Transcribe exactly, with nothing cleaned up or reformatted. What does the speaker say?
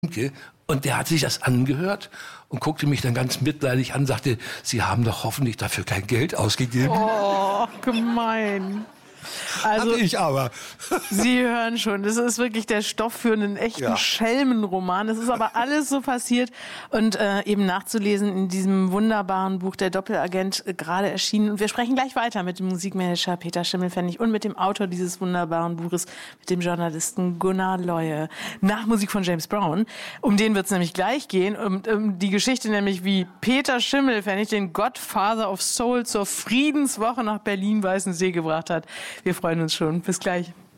Und der hat sich das angehört und guckte mich dann ganz mitleidig an und sagte, Sie haben doch hoffentlich dafür kein Geld ausgegeben. Oh, gemein. Also, Hatte ich aber. Sie hören schon, das ist wirklich der Stoff für einen echten Ja. Schelmenroman. Das ist aber alles so passiert und äh, eben nachzulesen in diesem wunderbaren Buch Der Doppelagent, äh, gerade erschienen. Und wir sprechen gleich weiter mit dem Musikmanager Peter Schimmelpfennig und mit dem Autor dieses wunderbaren Buches, mit dem Journalisten Gunnar Leue. Nach Musik von James Brown. Um den wird es nämlich gleich gehen. Um, um die Geschichte nämlich, wie Peter Schimmelpfennig den Godfather of Soul zur Friedenswoche nach Berlin-Weißensee gebracht hat. Wir freuen uns schon. Bis gleich.